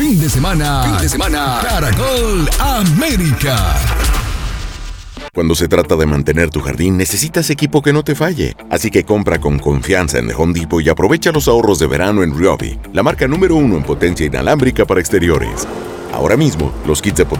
fin de semana, Caracol América. Cuando se trata de mantener tu jardín, necesitas equipo que no te falle. Así que compra con confianza en The Home Depot y aprovecha los ahorros de verano en Ryobi, la marca número 1 en potencia inalámbrica para exteriores. Ahora mismo, los kits de